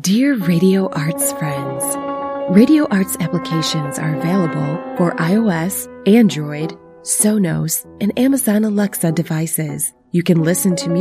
Dear Radio Arts friends, Radio Arts applications are available for iOS, Android, Sonos, and Amazon Alexa devices. You can listen to